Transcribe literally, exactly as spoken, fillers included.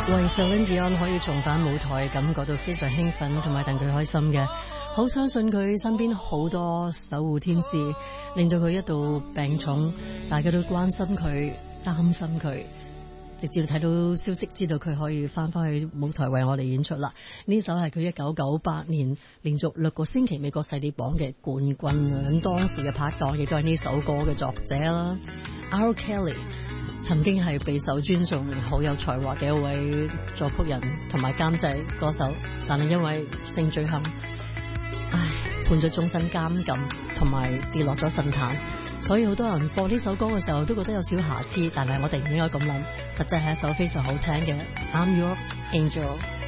為 Celine Dion 可以重返舞台感覺到非常興奮，同埋戥佢開心嘅。好相信佢身邊好多守護天使，令到佢一度病重，大家都關心佢，擔心佢，直至睇到消息知道佢可以翻返去舞台為我哋演出啦。呢首係佢一九九八年連續六個星期美國細碟榜嘅冠軍啊！咁當時嘅拍檔亦都係呢首歌嘅作者啦 ，R. Kelly。曾經係備受尊重、好有才華嘅一位作曲人同埋監製歌手，但係因為性罪行，唉，判咗終身監禁，同埋跌落咗神壇，所以好多人播呢首歌嘅時候都覺得有少瑕疵，但係我哋唔應該咁諗，實際係一首非常好聽嘅《I'm Your Angel》。